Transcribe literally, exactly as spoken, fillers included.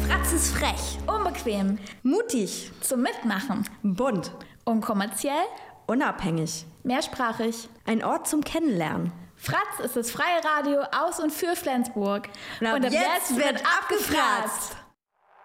Fratz ist frech, unbequem, mutig, zum Mitmachen, bunt, unkommerziell, unabhängig, mehrsprachig. ein Ort zum Kennenlernen. Fratz ist das freie Radio aus und für Flensburg. Und ab, und ab jetzt, jetzt wird abgefratzt.